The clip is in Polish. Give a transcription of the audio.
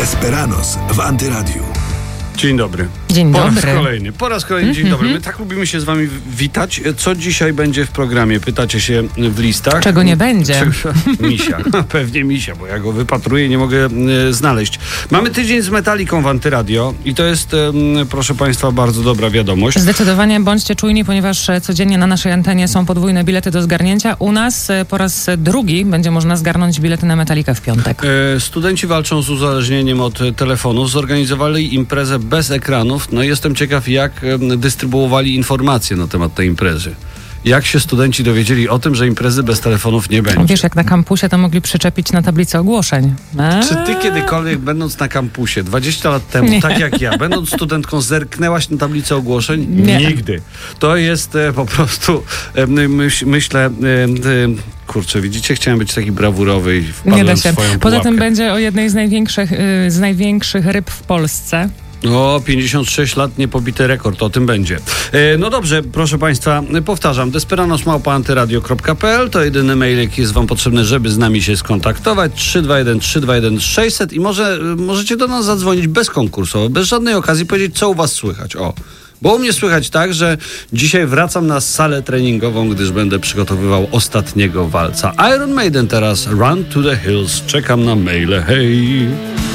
Desperados w Antyradiu. Dzień dobry. Dzień dobry. Po raz kolejny dzień dobry. My tak lubimy się z wami witać. Co dzisiaj będzie w programie? Pytacie się w listach. Czego nie będzie? Misia. Pewnie misia, bo ja go wypatruję i nie mogę znaleźć. Mamy tydzień z Metaliką w Antyradio i to jest, proszę państwa, bardzo dobra wiadomość. Zdecydowanie bądźcie czujni, ponieważ codziennie na naszej antenie są podwójne bilety do zgarnięcia. U nas po raz drugi będzie można zgarnąć bilety na Metalikę w piątek. Studenci walczą z uzależnieniem od telefonów. Zorganizowali imprezę bez ekranów. No i jestem ciekaw, jak dystrybuowali informacje na temat tej imprezy. Jak się studenci dowiedzieli o tym, że imprezy bez telefonów nie będzie? Wiesz, jak na kampusie to mogli przyczepić na tablicę ogłoszeń. Czy ty kiedykolwiek, będąc na kampusie 20 lat temu, Nie. tak jak ja, będąc studentką, zerknęłaś na tablicę ogłoszeń? Nie. Nigdy. To jest po prostu, myślę... Kurczę, widzicie, chciałem być taki brawurowy i wpadłem Nie da w się. swoją Poza pułapkę. tym będzie o jednej z największych ryb w Polsce. O, 56 lat, niepobity rekord, o tym będzie. No dobrze, proszę państwa, powtarzam, desperados@antyradio.pl to jedyny mail, jaki jest wam potrzebny, żeby z nami się skontaktować. 321 600 i możecie do nas zadzwonić bezkonkursowo, bez żadnej okazji, powiedzieć, co u was słychać. O. Bo u mnie słychać tak, że dzisiaj wracam na salę treningową, gdyż będę przygotowywał ostatniego walca. Iron Maiden teraz, Run to the Hills. Czekam na maile, hej!